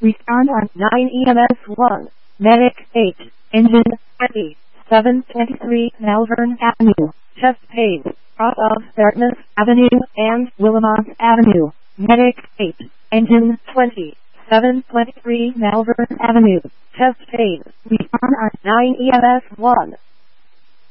Respond on 9 EMS 1. Medic 8. Engine 20. 723 Malvern Avenue. Chest pain. Cross of Dartmouth Avenue and Willamette Avenue. Medic 8. Engine 20. 723 Malvern Avenue. Chest pain. Respond on 9 EMS 1.